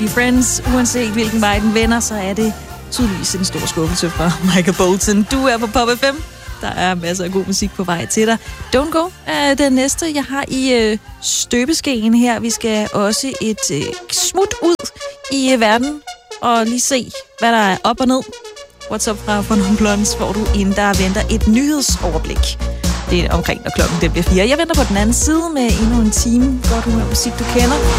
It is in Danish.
i Friends. Uanset hvilken vej den vender, så er det tydeligvis en stor skuffelse fra Michael Bolton. Du er på Pop FM. Der er masser af god musik på vej til dig. Don't Go er den næste, jeg har i støbeskeen her. Vi skal også et smut ud i verden og lige se, hvad der er op og ned. What's up fra Von Blondes, hvor du inden der venter et nyhedsoverblik. Det er omkring, når klokken det bliver 4. Jeg venter på den anden side med endnu en time. Godt humør musik, du kender.